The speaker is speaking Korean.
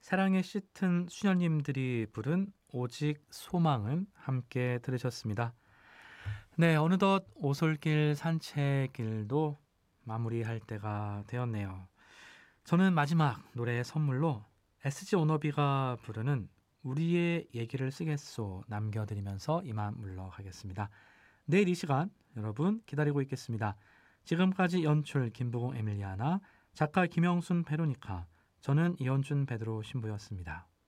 사랑에 짙은 수녀님들이 부른 오직 소망은 함께 들으셨습니다. 네, 어느덧 오솔길 산책길도 마무리할 때가 되었네요. 저는 마지막 노래 선물로 SG 워너비가 부르는 우리의 얘기를 쓰겠소 남겨드리면서 이만 물러가겠습니다. 내일 이 시간 여러분 기다리고 있겠습니다. 지금까지 연출 김부공 에밀리아나, 작가 김영순 베로니카, 저는 이현준 베드로 신부였습니다.